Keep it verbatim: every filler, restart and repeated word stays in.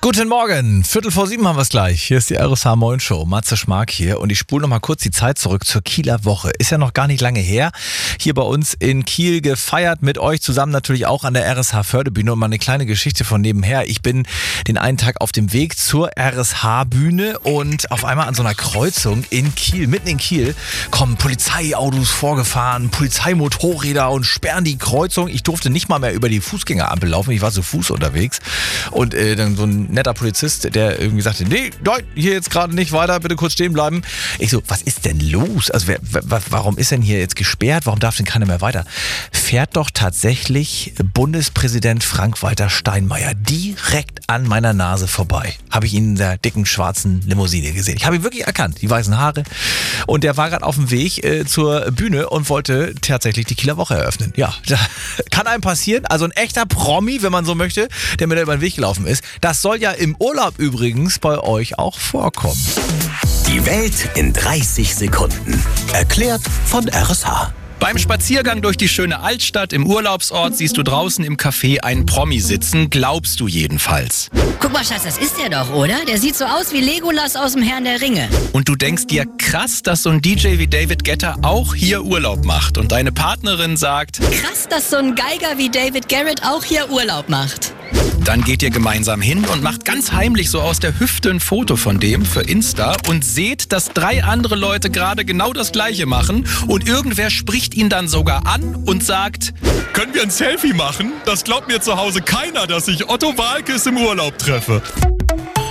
Guten Morgen, Viertel vor sieben haben wir es gleich. Hier ist die R S H Moin Show, Matze Schmark hier und ich spule noch mal kurz die Zeit zurück zur Kieler Woche. Ist ja noch gar nicht lange her. Hier bei uns in Kiel gefeiert, mit euch zusammen natürlich auch an der R S H Förderbühne und mal eine kleine Geschichte von nebenher. Ich bin den einen Tag auf dem Weg zur R S H Bühne und auf einmal an so einer Kreuzung in Kiel, mitten in Kiel, kommen Polizeiautos vorgefahren, Polizeimotorräder und sperren die Kreuzung. Ich durfte nicht mal mehr über die Fußgängerampel laufen, ich war zu Fuß unterwegs und äh, dann so ein netter Polizist, der irgendwie sagte, nee, nein, hier jetzt gerade nicht weiter, bitte kurz stehen bleiben. Ich so, was ist denn los? Also wer, wer, warum ist denn hier jetzt gesperrt? Warum darf denn keiner mehr weiter? Fährt doch tatsächlich Bundespräsident Frank-Walter Steinmeier direkt an meiner Nase vorbei. Habe ich ihn in der dicken schwarzen Limousine gesehen. Ich habe ihn wirklich erkannt, die weißen Haare. Und der war gerade auf dem Weg äh, zur Bühne und wollte tatsächlich die Kieler Woche eröffnen. Ja, da kann einem passieren. Also ein echter Promi, wenn man so möchte, der mir da über den Weg gelaufen ist. Das soll ja im Urlaub übrigens bei euch auch vorkommen. Die Welt in dreißig Sekunden. Erklärt von R S H. Beim Spaziergang durch die schöne Altstadt im Urlaubsort siehst du draußen im Café einen Promi sitzen, glaubst du jedenfalls. Guck mal, Schatz, das ist der doch, oder? Der sieht so aus wie Legolas aus dem Herrn der Ringe. Und du denkst dir, krass, dass so ein D J wie David Guetta auch hier Urlaub macht. Und deine Partnerin sagt, krass, dass so ein Geiger wie David Garrett auch hier Urlaub macht. Dann geht ihr gemeinsam hin und macht ganz heimlich so aus der Hüfte ein Foto von dem für Insta und seht, dass drei andere Leute gerade genau das Gleiche machen und irgendwer spricht ihn dann sogar an und sagt, können wir ein Selfie machen? Das glaubt mir zu Hause keiner, dass ich Otto Waalkes im Urlaub treffe.